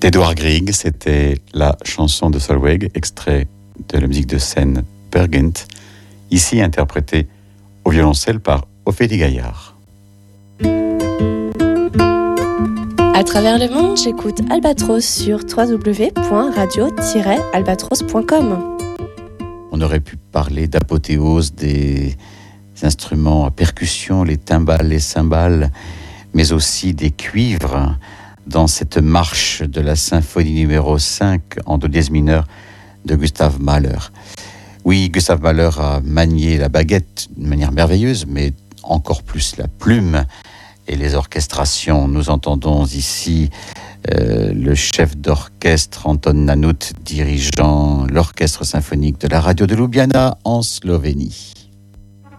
d'Edouard Grieg, c'était la chanson de Solveig, extrait de la musique de scène Bergent, ici interprétée au violoncelle par Ophélie Gaillard. À travers le monde, j'écoute Albatros sur www.radio-albatros.com. On aurait pu parler d'apothéose des instruments à percussion, les timbales, les cymbales, mais aussi des cuivres dans cette marche de la symphonie numéro 5 en do dièse mineur de Gustav Mahler. Oui, Gustav Mahler a manié la baguette d'une manière merveilleuse, mais encore plus la plume et les orchestrations. Nous entendons ici le chef d'orchestre Anton Nanut dirigeant l'orchestre symphonique de la radio de Ljubljana en Slovénie.